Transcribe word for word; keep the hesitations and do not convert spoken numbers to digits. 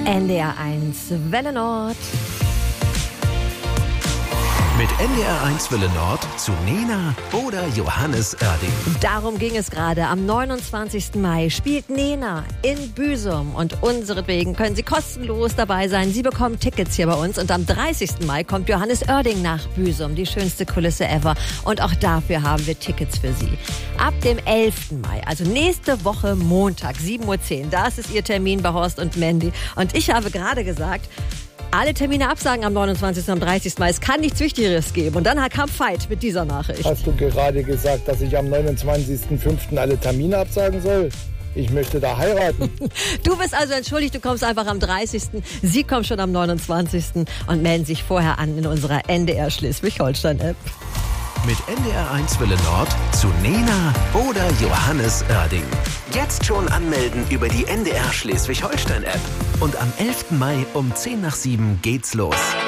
N D R eins Welle Nord. Mit N D R eins Welle Nord zu Nena oder Johannes Oerding. Darum ging es gerade. Am neunundzwanzigsten Mai spielt Nena in Büsum. Und unseretwegen können Sie kostenlos dabei sein. Sie bekommen Tickets hier bei uns. Und am dreißigsten Mai kommt Johannes Oerding nach Büsum. Die schönste Kulisse ever. Und auch dafür haben wir Tickets für Sie. Ab dem elften Mai, also nächste Woche Montag, sieben Uhr zehn. Das ist Ihr Termin bei Horst und Mandy. Und ich habe gerade gesagt, alle Termine absagen am neunundzwanzigsten und am dreißigsten Mai. Es kann nichts Wichtigeres geben. Und dann kam Veit mit dieser Nachricht. Hast du gerade gesagt, dass ich am neunundzwanzigsten fünften alle Termine absagen soll? Ich möchte da heiraten. Du bist also entschuldigt, du kommst einfach am dreißigsten Sie kommen schon am neunundzwanzigsten und melden sich vorher an in unserer N D R Schleswig-Holstein-App. Mit N D R eins Welle Nord zu Nena oder Johannes Oerding. Jetzt schon anmelden über die N D R Schleswig-Holstein-App. Und am elften Mai um zehn nach sieben geht's los.